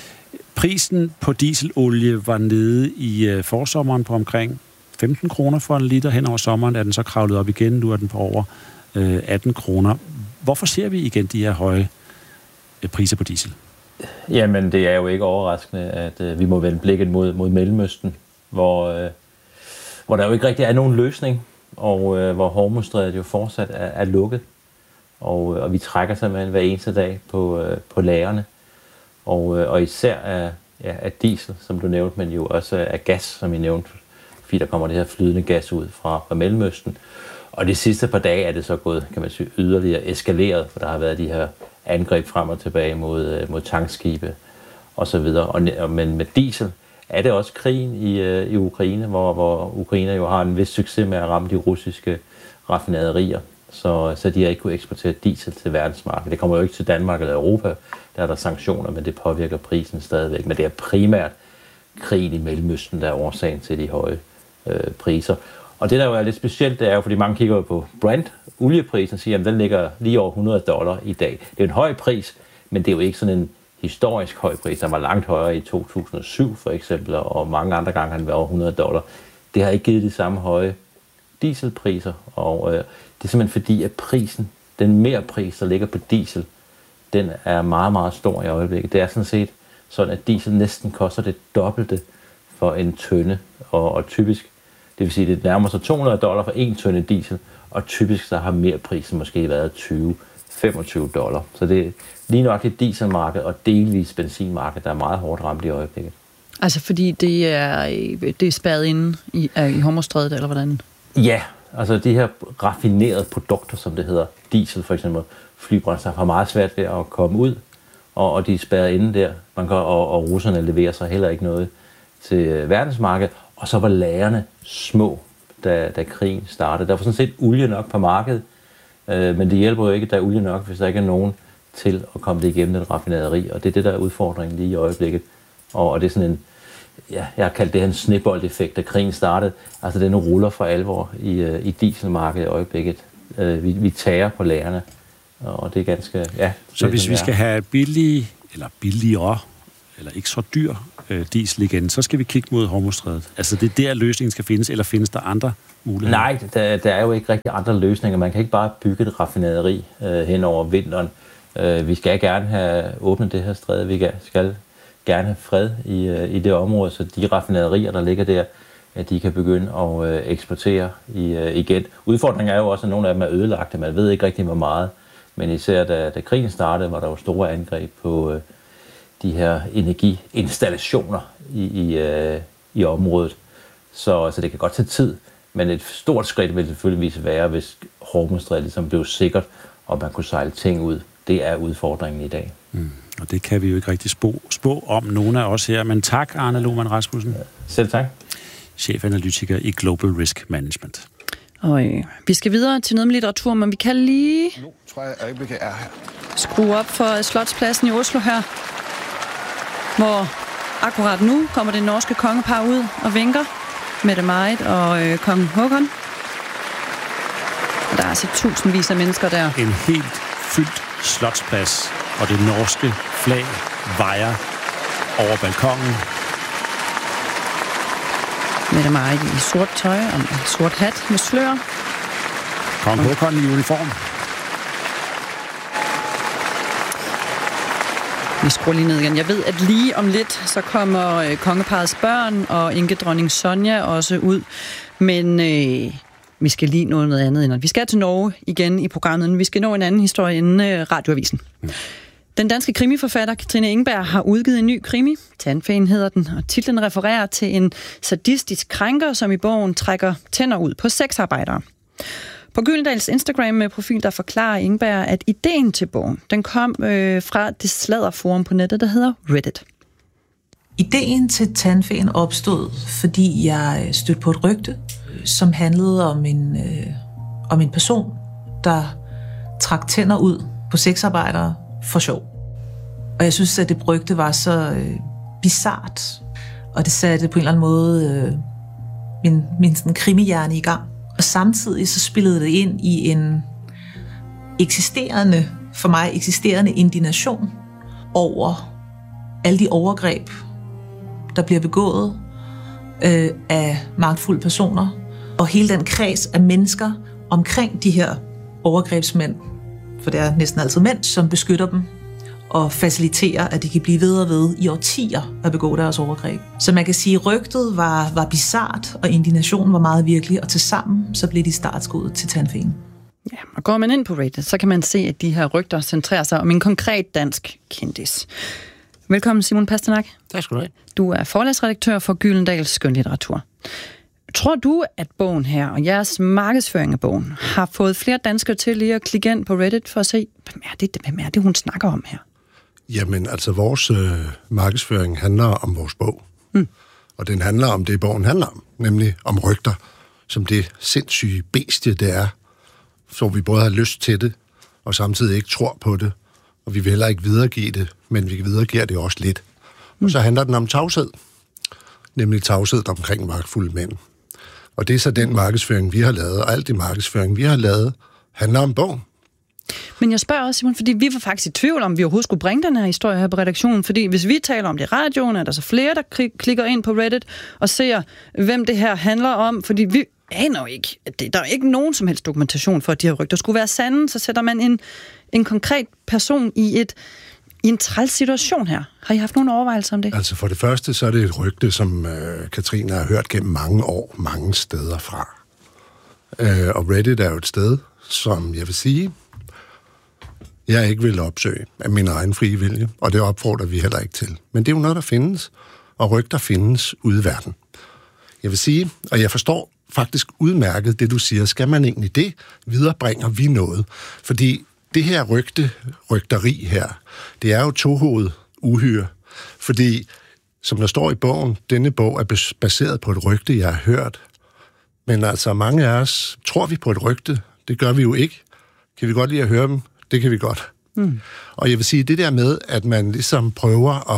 Prisen på dieselolie var nede i forsommeren på omkring 15 kroner for en liter. Hen over sommeren er den så kravlet op igen. Nu er den på over 18 kroner. Hvorfor ser vi igen de her høje priser på diesel? Jamen, det er jo ikke overraskende, at vi må vende blikket mod Mellemøsten, hvor der jo ikke rigtig er nogen løsning, og hvor Hormuzstrædet jo fortsat er lukket. Og vi trækker simpelthen hver eneste dag på lagrene. Og især af diesel, som du nævnte, men jo også af gas, som I nævnte, fordi der kommer det her flydende gas ud fra Mellemøsten. Og de sidste par dage er det så gået, kan man sige, yderligere eskaleret, for der har været de her angreb frem og tilbage mod tankskibe og så videre. Men med diesel er det også krigen i Ukraine, hvor Ukraine jo har en vis succes med at ramme de russiske raffinaderier, så de har ikke kunnet eksportere diesel til verdensmarkedet. Det kommer jo ikke til Danmark eller Europa, der er der sanktioner, men det påvirker prisen stadigvæk. Men det er primært krigen i Mellemøsten, der er årsagen til de høje priser. Og det, der jo er lidt specielt, det er jo, fordi mange kigger på Brent, olieprisen, og siger, at den ligger lige over $100 i dag. Det er en høj pris, men det er jo ikke sådan en historisk høj pris. Der var langt højere i 2007 for eksempel, og mange andre gange har den været over $100. Det har ikke givet de samme høje dieselpriser, og det er simpelthen fordi, at prisen, den merpris, der ligger på diesel, den er meget, meget stor i øjeblikket. Det er sådan set sådan, at diesel næsten koster det dobbelte for en tønde, og typisk, det vil sige, at det nærmer sig $200 for en tønde diesel, og typisk så har merprisen måske været $20-25. Så det er lige nok et dieselmarked og delvis benzinmarked, der er meget hårdt ramt i øjeblikket. Altså fordi det er spærret inde i Hormuzstrædet, eller hvordan? Ja, altså de her raffinerede produkter, som det hedder, diesel for eksempel, flybrændstof, har meget svært ved at komme ud, og de er spærret inde der. Og russerne leverer så heller ikke noget til verdensmarkedet. Og så var lagrene små. da krigen startede. Der var sådan set olie nok på markedet, men det hjælper jo ikke, at der er olie nok, hvis der ikke er nogen til at komme det igennem et raffinaderi, og det er det, der er udfordringen lige i øjeblikket. Og det er sådan en, jeg har kaldt det her en snebold-effekt, da krigen startede. Altså den ruller for alvor i dieselmarkedet i øjeblikket. Vi tager på lagerne, og det er ganske... Så hvis vi skal have billigere, eller ikke så dyr diesel igen, så skal vi kigge mod Hormuzstrædet. Altså det er der, løsningen skal findes, eller findes der andre muligheder? Nej, der er jo ikke rigtig andre løsninger. Man kan ikke bare bygge et raffinaderi hen over vinteren. Vi skal gerne have åbnet det her stræde. Vi skal gerne have fred i det område, så de raffinaderier, der ligger der, at de kan begynde at eksportere igen. Udfordringen er jo også, at nogle af dem er ødelagte. Man ved ikke rigtig, hvor meget. Men især da krigen startede, var der jo store angreb på de her energiinstallationer i området. Så det kan godt tage tid. Men et stort skridt vil selvfølgelig være, hvis Hormuzstrædet ligesom blev sikkert, og man kunne sejle ting ud. Det er udfordringen i dag. Og det kan vi jo ikke rigtig spå om, nogen af os her. Men tak, Arne Lohmann Rasmussen. Selv tak. Chefanalytiker i Global Risk Management. Og vi skal videre til noget med litteratur, men vi kan lige skrue op for Slotspladsen i Oslo her, hvor akkurat nu kommer det norske kongepar ud og vinker. Mette-Marit og kong Håkon. Og der er altså tusindvis af mennesker der. En helt fyldt slotsplads, og det norske flag vejer over balkongen. Mette-Marit i sort tøj og en sort hat med slør. Kong Håkon i uniform. Vi skruer lige ned igen. Jeg ved, at lige om lidt, så kommer kongeparets børn og enkedronning Sonja også ud. Men vi skal lige nå noget andet inden. Vi skal til Norge igen i programmet, men vi skal nå en anden historie inden Radioavisen. Den danske krimiforfatter Katrine Engberg har udgivet en ny krimi. Tandfæen hedder den, og titlen refererer til en sadistisk krænker, som i bogen trækker tænder ud på sexarbejdere. På Gyldendals Instagram-profil, der forklarer Engberg, at ideen til bogen, den kom fra det sladderforum på nettet, der hedder Reddit. Ideen til Tandfæen opstod, fordi jeg stødte på et rygte, som handlede om en person, der trak tænder ud på sexarbejdere for sjov. Og jeg synes, at det rygte var så bizart, og det satte på en eller anden måde min sådan krimihjerne i gang. Og samtidig så spillede det ind i en for mig eksisterende indignation over alle de overgreb, der bliver begået af magtfulde personer, og hele den kreds af mennesker omkring de her overgrebsmænd, for det er næsten altid mænd, som beskytter dem og faciliterer, at de kan blive ved og ved i årtier at begå deres overgreb. Så man kan sige, at rygtet var bizart, og indignationen var meget virkelig, og tilsammen så blev de startskuddet til Tandfæen. Ja, og går man ind på Reddit, så kan man se, at de her rygter centrerer sig om en konkret dansk kendis. Velkommen, Simon Pasternak. Tak skal du have. Du er forlagsredaktør for Gyldendals skønlitteratur. Tror du, at bogen her og jeres markedsføring af bogen har fået flere danskere til lige at klikke ind på Reddit for at se, hvem er det hun snakker om her? Jamen, altså vores markedsføring handler om vores bog. Og den handler om det, bogen handler om, nemlig om rygter, som det sindssyge bestie, det er. Så vi både har lyst til det, og samtidig ikke tror på det. Og vi vil heller ikke videregive det, men vi videregiver det også lidt. Og så handler den om tavshed. Nemlig tavshed omkring magtfulde mænd. Og det er så den markedsføring, vi har lavet, og alt det markedsføring, vi har lavet, handler om bogen. Men jeg spørger også, Simon, fordi vi var faktisk i tvivl om, vi overhovedet skulle bringe den her historie her på redaktionen, fordi hvis vi taler om det i radioen, er der så flere, der klikker ind på Reddit og ser, hvem det her handler om, fordi vi aner jo ikke, at der er ikke nogen som helst dokumentation for, at de her rygter skulle være sande, så sætter man en konkret person i en træls situation her. Har I haft nogle overvejelser om det? Altså for det første, så er det et rygte, som Katrine har hørt gennem mange år, mange steder fra. Og Reddit er jo et sted, som jeg vil sige, jeg ikke vil opsøge af min egen frie vilje, og det opfordrer vi heller ikke til. Men det er jo noget, der findes, og rygter findes ude i verden. Jeg vil sige, og jeg forstår faktisk udmærket det, du siger, skal man egentlig det, viderebringer vi noget. Fordi det her rygteri her, det er jo tohovedet uhyre. Fordi, som der står i bogen, denne bog er baseret på et rygte, jeg har hørt Men altså, mange af os tror vi på et rygte. Det gør vi jo ikke. Kan vi godt lide at høre dem? Det kan vi godt. Og jeg vil sige, det der med, at man ligesom prøver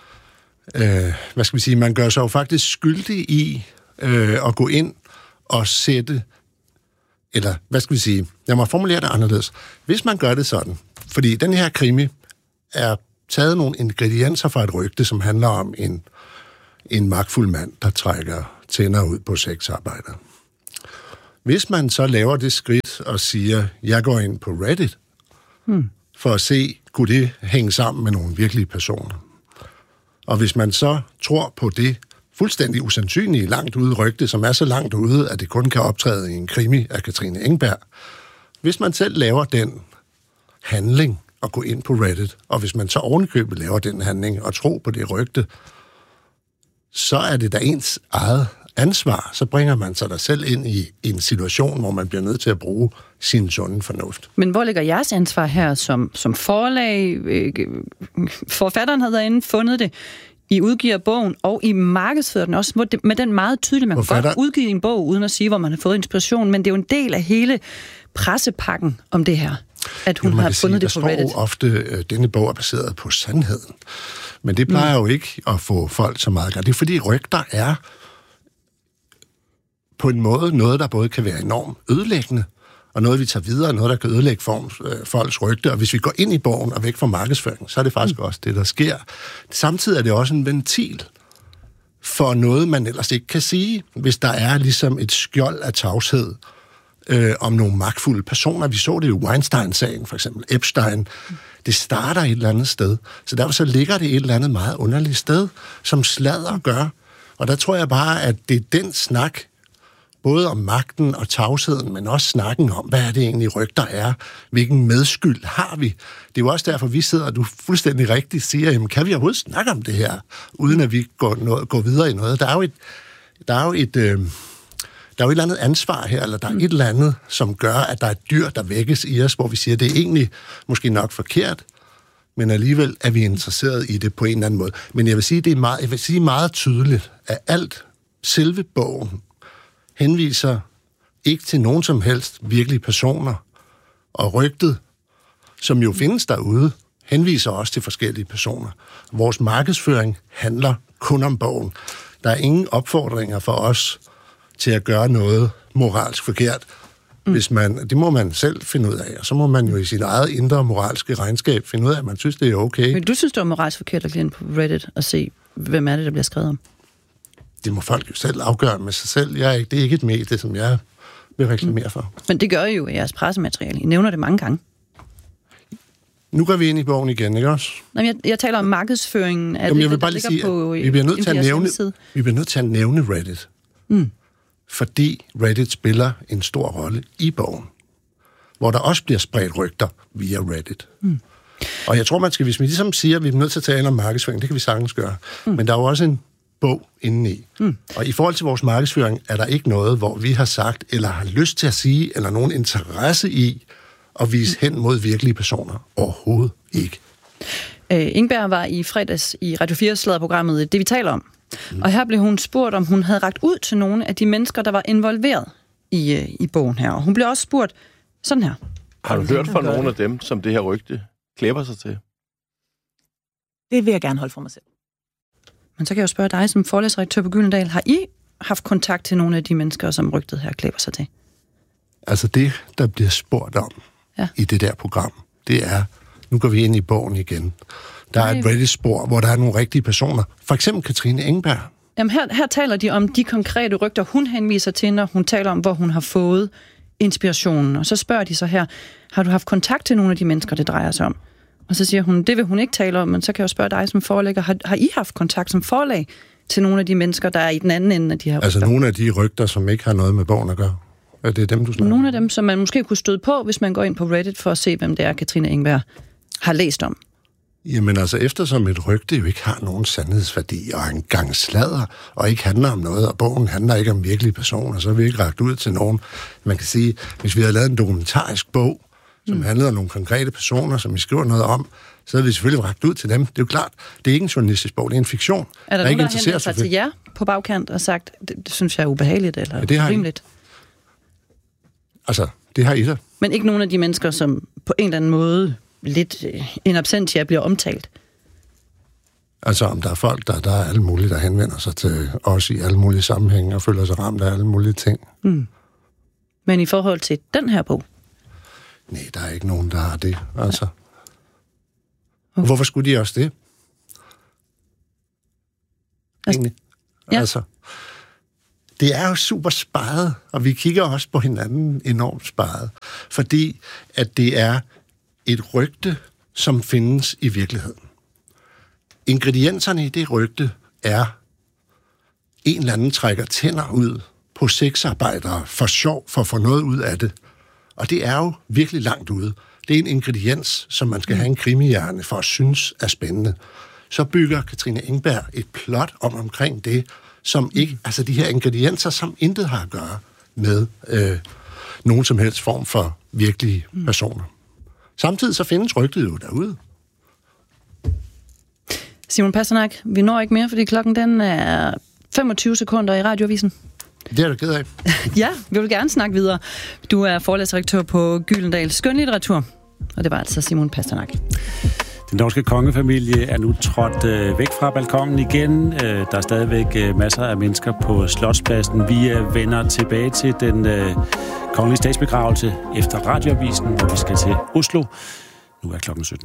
at... man gør sig jo faktisk skyldig i at gå ind og sætte... Eller, jeg må formulere det anderledes. Hvis man gør det sådan, fordi den her krimi er taget nogle ingredienser fra et rygte, som handler om en magtfuld mand, der trækker tænder ud på sexarbejder. Hvis man så laver det skridt og siger, jeg går ind på Reddit, for at se, kunne det hænge sammen med nogle virkelige personer. Og hvis man så tror på det fuldstændig usandsynlige langt ude rygte, som er så langt ude, at det kun kan optræde i en krimi af Katrine Engberg, hvis man selv laver den handling og gå ind på Reddit, og hvis man så ovenikøbet laver den handling og tro på det rygte, så er det da ens eget ansvar. Så bringer man sig der selv ind i en situation, hvor man bliver nødt til at bruge sin sunde fornuft. Men hvor ligger jeres ansvar her som forlag? Forfatteren havde derinde fundet det. I udgiver bogen, og I markedsfører den også med den meget tydelige, man kan godt udgive en bog, uden at sige, hvor man har fået inspiration, men det er jo en del af hele pressepakken om det her, at hun har fundet det på Reddit. Der står ofte, denne bog er baseret på sandheden. Men det plejer jo ikke at få folk så meget godt. Det er fordi rygter er på en måde noget, der både kan være enormt ødelæggende, og noget, vi tager videre, noget, der kan ødelægge folks rygte. Og hvis vi går ind i bogen og væk fra markedsføring, så er det faktisk også det, der sker. Samtidig er det også en ventil for noget, man ellers ikke kan sige, hvis der er ligesom et skjold af tavshed om nogle magtfulde personer. Vi så det jo i Weinstein-sagen, for eksempel Epstein. Det starter et eller andet sted. Så derfor så ligger det et eller andet meget underligt sted, som sladder gør. Og der tror jeg bare, at det er den snak, både om magten og tavsheden, men også snakken om, hvad er det egentlig rygter er? Hvilken medskyld har vi? Det er jo også derfor, vi sidder, og du fuldstændig rigtigt siger, jamen, kan vi overhovedet snakke om det her, uden at vi går videre i noget? Der er jo et eller andet ansvar her, eller der er et eller andet, som gør, at der er et dyr, der vækkes i os, hvor vi siger, det er egentlig måske nok forkert, men alligevel er vi interesseret i det på en eller anden måde. Men jeg vil sige, meget tydeligt, at alt selve bogen henviser ikke til nogen som helst virkelige personer, og rygtet, som jo findes derude, henviser også til forskellige personer. Vores markedsføring handler kun om bogen. Der er ingen opfordringer for os til at gøre noget moralsk forkert. Det må man selv finde ud af, og så må man jo i sit eget indre moralske regnskab finde ud af, at man synes, det er okay. Men du synes, det er moralsk forkert at gå ind på Reddit og se, hvem er det, der bliver skrevet om? Det må folk jo selv afgøre med sig selv. Det er ikke et medie, som jeg vil reklamere for. Men det gør I jo i jeres pressemateriale. I nævner det mange gange. Nu går vi ind i bogen igen, ikke også? Nej, jeg taler om markedsføringen af det, der ligger på vi bliver nødt til at nævne Reddit. Fordi Reddit spiller en stor rolle i bogen, hvor der også bliver spredt rygter via Reddit. Og jeg tror, hvis vi ligesom siger, at vi er nødt til at tale om markedsføring, det kan vi sagtens gøre. Men der er jo også en bog indeni. Og i forhold til vores markedsføring, er der ikke noget, hvor vi har sagt, eller har lyst til at sige, eller nogen interesse i at vise hen mod virkelige personer. Overhovedet ikke. Engberg var i fredags i Radio 4-sladderprogrammet Det, vi taler om. Og her blev hun spurgt, om hun havde rakt ud til nogle af de mennesker, der var involveret i bogen her. Og hun blev også spurgt sådan her. Har du hørt fra nogle af dem, som det her rygte klæber sig til? Det vil jeg gerne holde for mig selv. Men så kan jeg jo spørge dig som forlægsredaktør på Gyldendal. Har I haft kontakt til nogle af de mennesker, som rygtet her klæber sig til? Altså det, der bliver spurgt om i det der program, det er, nu går vi ind i bogen igen. Der er et Reddit-spor, hvor der er nogle rigtige personer. For eksempel Katrine Engberg. Jamen her taler de om de konkrete rygter, hun henviser til, når hun taler om, hvor hun har fået inspirationen. Og så spørger de så her, har du haft kontakt til nogle af de mennesker, det drejer sig om? Og så siger hun, det vil hun ikke tale om, men så kan jeg jo spørge dig som forlægger, har I haft kontakt som forlag til nogle af de mennesker, der er i den anden ende af de her rygter? Altså nogle af de rygter, som ikke har noget med bogen at gøre? Er det dem, du snakker? Nogle af dem, som man måske kunne støde på, hvis man går ind på Reddit for at se, hvem det er, Katrine Engberg har læst om. Jamen altså, eftersom et rygte jo ikke har nogen sandhedsværdi og en gang sladder, og ikke handler om noget, og bogen handler ikke om virkelige personer, så har vi ikke rakt ud til nogen. Man kan sige, hvis vi havde lavet en dokumentarisk bog, som handlede om nogle konkrete personer, som vi skriver noget om, så havde vi selvfølgelig rakt ud til dem. Det er jo klart, det er ikke en journalistisk bog, det er en fiktion. Er der nogen, der har henvendt sig til jer på bagkant og sagt, det synes jeg er ubehageligt eller rimeligt? Altså, det har I sig. Men ikke nogen af de mennesker, som på en eller anden måde lidt in absentia bliver omtalt? Altså, om der er folk, der er alle mulige, der henvender sig til os i alle mulige sammenhænge og føler sig ramt af alle mulige ting. Mm. Men i forhold til den her bog? Nej, der er ikke nogen, der har det, altså. Okay. Hvorfor skulle de også det? Egentlig. Ja. Altså, det er jo super sparet, og vi kigger også på hinanden enormt sparet, fordi at det er et rygte, som findes i virkeligheden. Ingredienserne i det rygte er, en eller anden trækker tænder ud på sexarbejdere for sjov, for at få noget ud af det. Og det er jo virkelig langt ude. Det er en ingrediens, som man skal have en krimihjerne for at synes er spændende. Så bygger Katrine Engberg et plot omkring det, som ikke, altså de her ingredienser, som intet har at gøre med nogen som helst form for virkelige personer. Samtidig så findes rygtet jo derude. Simon Pasternak, vi når ikke mere, fordi klokken den er 25 sekunder i Radioavisen. Det er du ked af. Ja, vi vil gerne snakke videre. Du er forlægsdirektør på Gyldendal Skønlitteratur, og det var altså Simon Pasternak. Den norske kongefamilie er nu trådt væk fra balkongen igen. Der er stadigvæk masser af mennesker på Slotspladsen. Vi vender tilbage til den kongelige statsbegravelse efter Radioavisen, hvor vi skal til Oslo. Nu er klokken 17.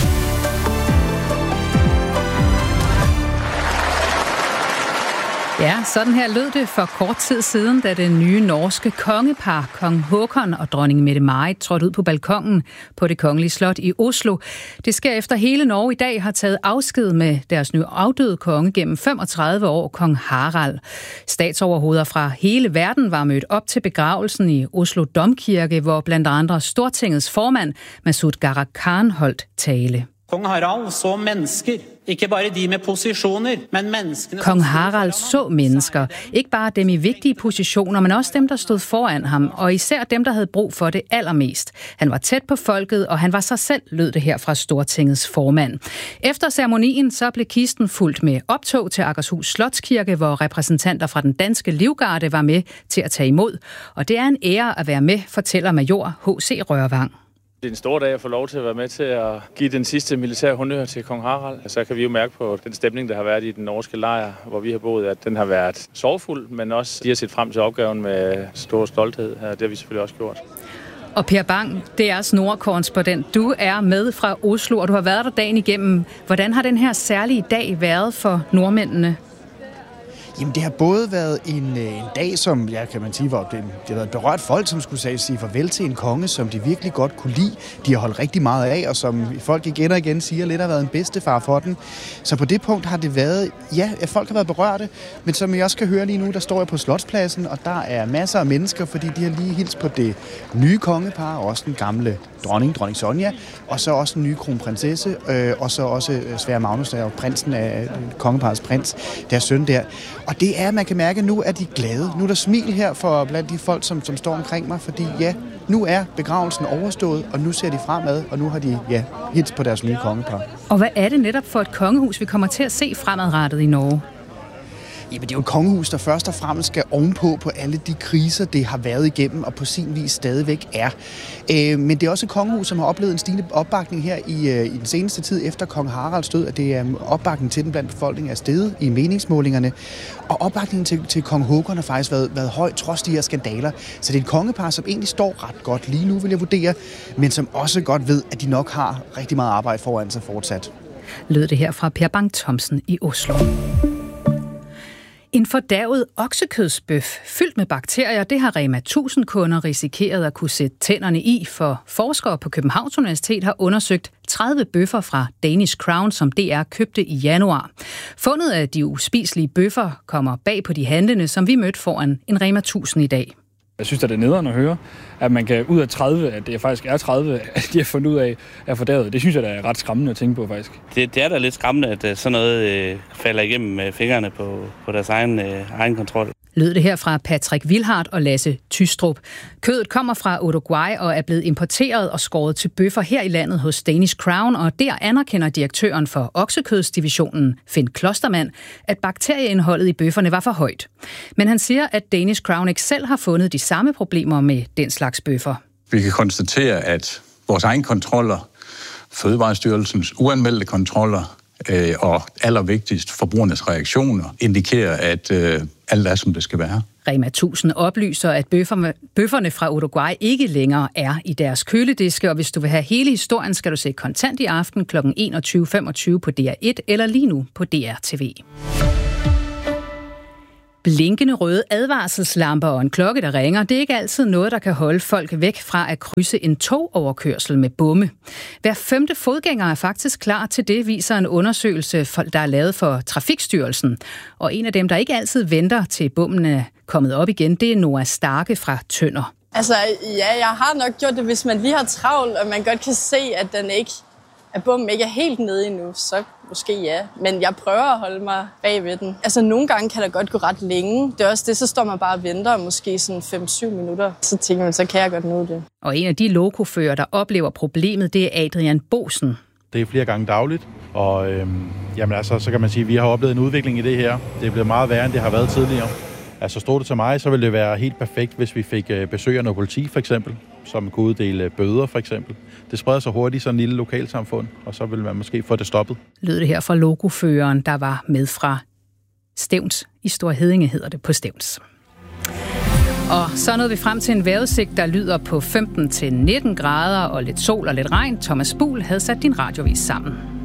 Ja, sådan her lød det for kort tid siden, da det nye norske kongepar, kong Håkon og dronning Mette-Marit, trådte ud på balkongen på det kongelige slot i Oslo. Det sker efter hele Norge i dag har taget afsked med deres nye afdøde konge gennem 35 år, kong Harald. Statsoverhoveder fra hele verden var mødt op til begravelsen i Oslo Domkirke, hvor blandt andre Stortingets formand, Masud Gharahkhani, holdt tale. Kong Harald så mennesker. Ikke bare de med positioner, men menneskene... Kong Harald så mennesker. Ikke bare dem i vigtige positioner, men også dem, der stod foran ham, og især dem, der havde brug for det allermest. Han var tæt på folket, og han var sig selv, lød det her fra Stortingets formand. Efter ceremonien så blev kisten fuldt med optog til Akershus Slotskirke, hvor repræsentanter fra den danske livgarde var med til at tage imod. Og det er en ære at være med, fortæller major H.C. Rørvang. Det er en stor dag at få lov til at være med til at give den sidste militære honnør til kong Harald. Så kan vi jo mærke på den stemning, der har været i den norske lejr, hvor vi har boet, at den har været sorgfuld, men også de har set frem til opgaven med stor stolthed. Det har vi selvfølgelig også gjort. Og Per Bang, DR's nordkorrespondent, du er med fra Oslo, og du har været der dagen igennem. Hvordan har den her særlige dag været for nordmændene? Jamen, det har både været en dag, som, ja, kan man sige, hvor det har været berørt folk, som skulle sige farvel til en konge, som de virkelig godt kunne lide. De har holdt rigtig meget af, og som folk igen og igen siger, lidt har været en bedstefar for den. Så på det punkt har det været, ja, folk har været berørte, men som I også kan høre lige nu, der står jeg på Slotspladsen, og der er masser af mennesker, fordi de har lige hilst på det nye kongepar, og også den gamle dronning Sonja, og så også den nye kronprinsesse, og så også Sverre Magnus, der er jo prinsen af kongeparets prins, deres søn der. Og det er, man kan mærke, nu er de glade. Nu er der smil her for blandt de folk, som står omkring mig, fordi ja, nu er begravelsen overstået, og nu ser de fremad, og nu har de, ja, hits på deres nye kongepar. Og hvad er det netop for et kongehus, vi kommer til at se fremadrettet i Norge? Jamen, det er jo et kongehus, der først og fremmest skal ovenpå på alle de kriser, det har været igennem, og på sin vis stadigvæk er. Men det er også et kongehus, som har oplevet en stigende opbakning her i den seneste tid efter kong Haralds død, at det er opbakningen til den blandt befolkningen er steget i meningsmålingerne. Og opbakningen til kong Håkon har faktisk været høj, trods de her skandaler. Så det er et kongepar, som egentlig står ret godt lige nu, vil jeg vurdere, men som også godt ved, at de nok har rigtig meget arbejde foran sig fortsat. Lød det her fra Per Bang Thomsen i Oslo. En fordærvet oksekødsbøf fyldt med bakterier, det har Rema 1000-kunder risikeret at kunne sætte tænderne i, for forskere på Københavns Universitet har undersøgt 30 bøffer fra Danish Crown, som DR købte i januar. Fundet af de uspiselige bøffer kommer bag på de handlende, som vi mødte foran en Rema 1000 i dag. Jeg synes, at det er nederen at høre, at man kan ud af 30, at det faktisk er 30, at de har fundet ud af, er fordærvet. Det synes jeg, der er ret skræmmende at tænke på, faktisk. Det er da lidt skræmmende, at sådan noget falder igennem fingrene på deres egen kontrol. Lød det her fra Patrick Wilhardt og Lasse Tystrup. Kødet kommer fra Uruguay og er blevet importeret og skåret til bøffer her i landet hos Danish Crown, og der anerkender direktøren for oksekødsdivisionen, Finn Klostermann, at bakterieindholdet i bøfferne var for højt. Men han siger, at Danish Crown ikke selv har fundet de samme problemer med den slags bøffer. Vi kan konstatere, at vores egen kontroller, Fødevarestyrelsens uanmeldte kontroller og allervigtigst forbrugernes reaktioner indikerer, at alt er, som det skal være. Rema 1000 oplyser, at bøfferne fra Uruguay ikke længere er i deres kølediske, og hvis du vil have hele historien, skal du se Kontant i aften kl. 21.25 på DR1 eller lige nu på DR TV. Blinkende røde advarselslamper og en klokke, der ringer, det er ikke altid noget, der kan holde folk væk fra at krydse en togoverkørsel med bomme. Hver 5. fodgænger er faktisk klar til det, viser en undersøgelse, der er lavet for Trafikstyrelsen. Og en af dem, der ikke altid venter til bommen er kommet op igen, det er Noah Starke fra Tønder. Altså, ja, jeg har nok gjort det, hvis man lige har travlt, og man godt kan se, at bommen ikke er helt nede endnu, så måske ja. Men jeg prøver at holde mig bag ved den. Altså, nogle gange kan der godt gå ret længe. Det er også det, så står man bare og venter, måske sådan 5-7 minutter. Så tænker man, så kan jeg godt nå det. Og en af de lokofører, der oplever problemet, det er Adrian Bosen. Det er flere gange dagligt, og så kan man sige, at vi har oplevet en udvikling i det her. Det er blevet meget værre, end det har været tidligere. Altså, stod det til mig, så ville det være helt perfekt, hvis vi fik besøg af noget politi, for eksempel, som kunne uddele bøder, for eksempel. Det spreder sig hurtigt i sådan en lille lokalsamfund, og så vil man måske få det stoppet. Lød det her fra lokoføreren, der var med fra Stevns. I Store Heddinge hedder det på Stevns. Og så nåede vi frem til en vejrudsigt, der lyder på 15-19 grader og lidt sol og lidt regn. Thomas Buhl havde sat din radiovis sammen.